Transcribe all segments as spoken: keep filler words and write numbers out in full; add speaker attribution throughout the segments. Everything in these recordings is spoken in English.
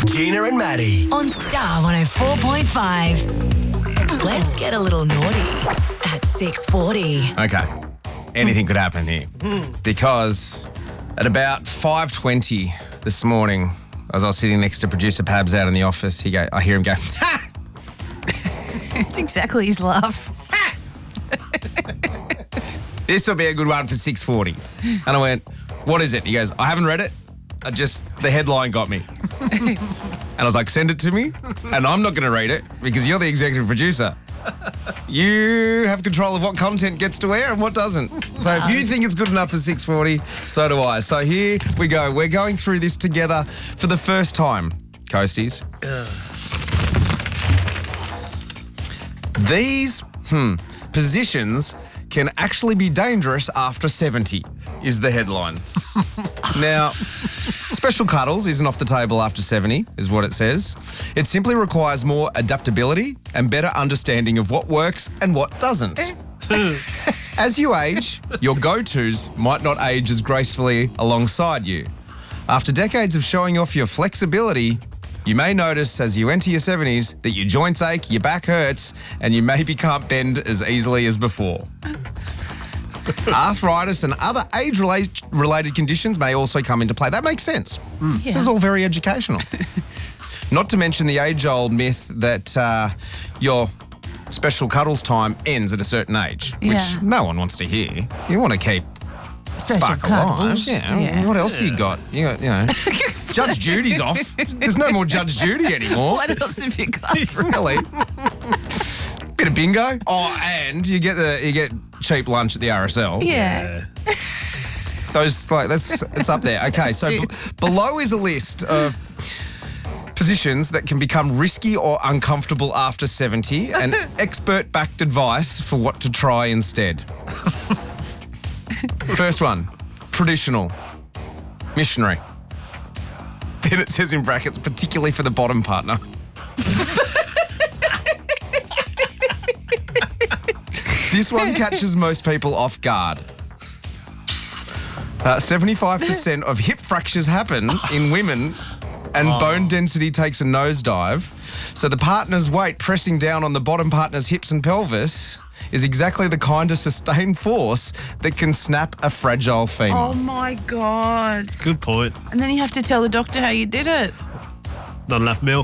Speaker 1: Gina and Maddie.
Speaker 2: On Star one oh four point five. Let's get a little naughty at six forty.
Speaker 3: Okay. Anything could happen here. Because at about five twenty this morning, as I was sitting next to producer Pabs out in the office, he go, I hear him go, ha!
Speaker 4: That's exactly his laugh.
Speaker 3: This will be a good one for six forty. And I went, what is it? He goes, I haven't read it. I just, the headline got me. And I was like, send it to me. And I'm not going to read it because you're the executive producer. You have control of what content gets to air and what doesn't. So if you think it's good enough for six forty, so do I. So here we go. We're going through this together for the first time, Coasties. These hmm, positions can actually be dangerous after seventy, is the headline. Now, special cuddles isn't off the table after seventy, is what it says. It simply requires more adaptability and better understanding of what works and what doesn't. As you age, your go-tos might not age as gracefully alongside you. After decades of showing off your flexibility, you may notice as you enter your seventies that your joints ache, your back hurts, and you maybe can't bend as easily as before. Arthritis and other age-related conditions may also come into play. That makes sense. Mm. Yeah. This is all very educational. Not to mention the age-old myth that uh, your special cuddles time ends at a certain age,
Speaker 4: Yeah.
Speaker 3: which no one wants to hear. You want to keep
Speaker 4: Special
Speaker 3: spark alive.
Speaker 4: cuddles.
Speaker 3: Yeah.
Speaker 4: Yeah.
Speaker 3: What else
Speaker 5: Yeah.
Speaker 3: you got? You got, you know, Judge Judy's off. There's no more Judge Judy anymore.
Speaker 4: What else have you got?
Speaker 3: Really? Bit of bingo. Oh, and you get the you get cheap lunch at the R S L.
Speaker 4: Yeah.
Speaker 3: Those like that's it's up there. Okay, so b- below is a list of positions that can become risky or uncomfortable after seventy, and expert-backed advice for what to try instead. First one, traditional, missionary. Then it says in brackets, particularly for the bottom partner. This one catches most people off guard. Uh, seventy-five percent of hip fractures happen in women and oh. bone density takes a nosedive. So the partner's weight pressing down on the bottom partner's hips and pelvis is exactly the kind of sustained force that can snap a fragile femur.
Speaker 4: Oh, my God.
Speaker 5: Good point.
Speaker 4: And then you have to tell the doctor how you did it.
Speaker 5: Not enough milk.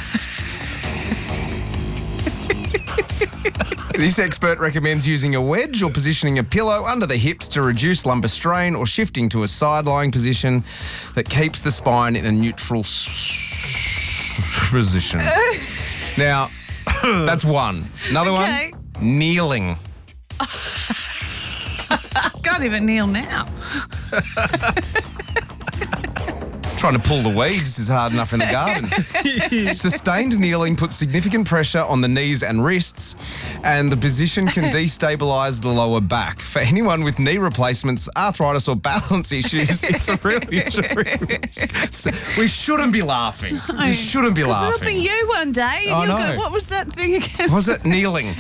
Speaker 3: This expert recommends using a wedge or positioning a pillow under the hips to reduce lumbar strain, or shifting to a side-lying position that keeps the spine in a neutral s- position. Now, that's one. Another
Speaker 4: Okay.
Speaker 3: one, kneeling.
Speaker 4: Can't even kneel now.
Speaker 3: Trying to pull the weeds is hard enough in the garden. Sustained kneeling puts significant pressure on the knees and wrists, and the position can destabilise the lower back. For anyone with knee replacements, arthritis or balance issues, it's a really risk. We shouldn't be laughing. We shouldn't be
Speaker 4: Because
Speaker 3: laughing.
Speaker 4: it'll be you one day. And
Speaker 3: I
Speaker 4: you'll
Speaker 3: know.
Speaker 4: go, what was that thing again?
Speaker 3: Was it kneeling?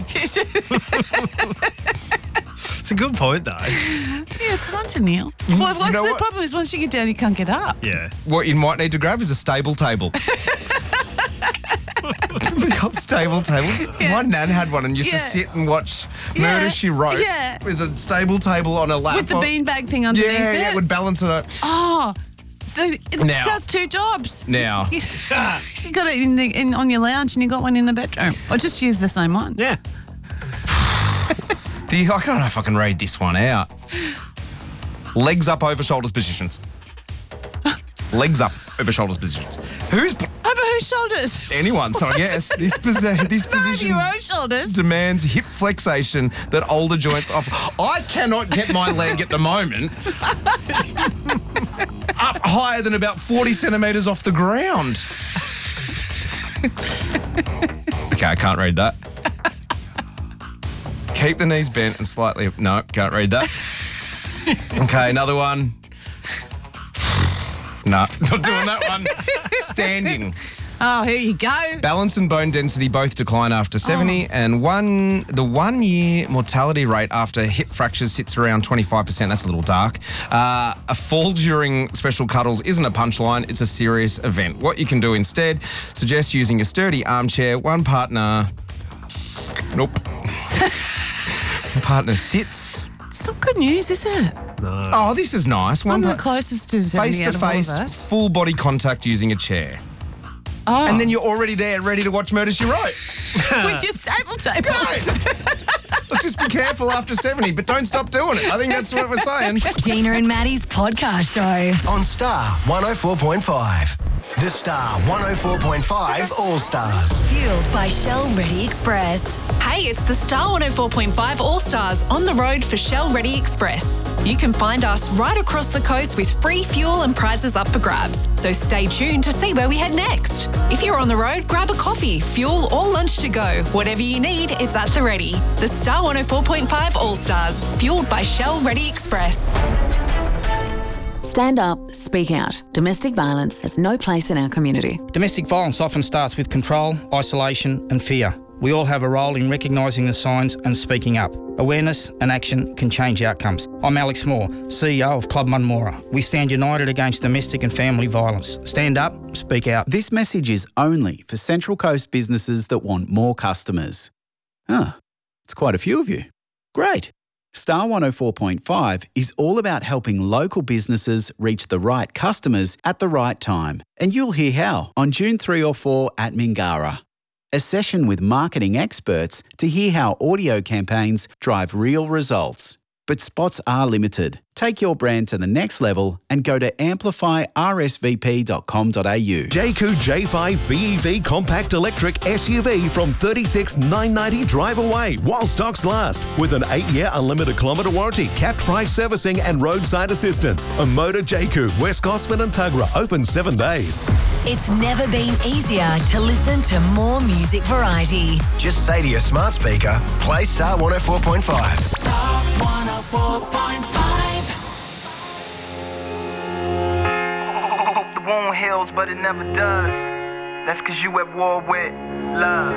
Speaker 5: It's a good point, though.
Speaker 4: Yeah, it's hard to kneel. Well, what's
Speaker 3: know
Speaker 4: the
Speaker 3: what?
Speaker 4: problem is once you get down, you can't get up.
Speaker 5: Yeah.
Speaker 3: What you might need to grab is a stable table. The old stable tables.
Speaker 4: Yeah.
Speaker 3: My nan had one and used
Speaker 4: Yeah.
Speaker 3: to sit and watch
Speaker 4: Yeah.
Speaker 3: Murder, She Wrote
Speaker 4: Yeah.
Speaker 3: with a stable table on a lap.
Speaker 4: With the beanbag thing underneath
Speaker 3: Yeah,
Speaker 4: it.
Speaker 3: yeah, it would balance it out.
Speaker 4: Oh, so it
Speaker 3: Now.
Speaker 4: does two jobs.
Speaker 3: Now,
Speaker 4: You got it in the, in, on your lounge and you got one in the bedroom. Or just use the same one.
Speaker 5: Yeah.
Speaker 3: the, I don't know if I can read this one out. Legs up over shoulders positions. Legs up over shoulders positions. Who's
Speaker 4: Over whose shoulders?
Speaker 3: anyone? So I guess this, posi- this
Speaker 4: Over
Speaker 3: position
Speaker 4: your own shoulders.
Speaker 3: demands hip flexation that older joints offer. I cannot get my leg at the moment up higher than about forty centimetres off the ground. Okay, I can't read that. Keep the knees bent and slightly... No, can't read that. Okay, another one. No, not doing that one. Standing.
Speaker 4: Oh, here you go.
Speaker 3: Balance and bone density both decline after seventy, and one the one-year mortality rate after hip fractures sits around twenty-five percent. That's a little dark. Uh, a fall during special cuddles isn't a punchline, it's a serious event. What you can do instead, suggest using a sturdy armchair. One partner... Nope. One partner sits...
Speaker 4: It's not good news, is it?
Speaker 3: Oh, this is nice. One
Speaker 4: I'm the
Speaker 3: part-
Speaker 4: closest to seventy out of all of
Speaker 3: Face-to-face,
Speaker 4: us.
Speaker 3: full body contact using a chair.
Speaker 4: Oh.
Speaker 3: And then you're already there, ready to watch Murder, She Wrote.
Speaker 4: With your stable table.
Speaker 3: Look, just be careful after seventy, but don't stop doing it. I think that's what we're saying.
Speaker 2: Gina and Maddie's podcast show.
Speaker 1: On Star one oh four point five. The Star one oh four point five All Stars.
Speaker 2: Fueled by Shell Ready Express.
Speaker 6: Hey, it's the Star one oh four point five All-Stars on the road for Shell Ready Express. You can find us right across the coast with free fuel and prizes up for grabs. So stay tuned to see where we head next. If you're on the road, grab a coffee, fuel or lunch to go. Whatever you need, it's at the ready. The Star one oh four point five All-Stars, fueled by Shell Ready Express.
Speaker 7: Stand up, speak out. Domestic violence has no place in our community.
Speaker 8: Domestic violence often starts with control, isolation and fear. We all have a role in recognising the signs and speaking up. Awareness and action can change outcomes. I'm Alex Moore, C E O of Club Munmora. We stand united against domestic and family violence. Stand up, speak out.
Speaker 9: This message is only for Central Coast businesses that want more customers. Ah, it's quite a few of you. Great. Star one oh four point five is all about helping local businesses reach the right customers at the right time. And you'll hear how on June third or fourth at Mingara. A session with marketing experts to hear how audio campaigns drive real results. But spots are limited. Take your brand to the next level and go to amplify r s v p dot com dot a u.
Speaker 10: Jayco J five B E V Compact Electric S U V from thirty-six thousand nine hundred ninety drive away while stocks last with an eight-year unlimited kilometre warranty, capped price servicing and roadside assistance. A Motor Jayco, West Gosford and Tuggerah, open seven days.
Speaker 2: It's never been easier to listen to more music variety.
Speaker 1: Just say to your smart speaker, play Star one oh four point five.
Speaker 11: Star one oh four point five.
Speaker 12: The wound heals, but it never does. That's cause you at war with love.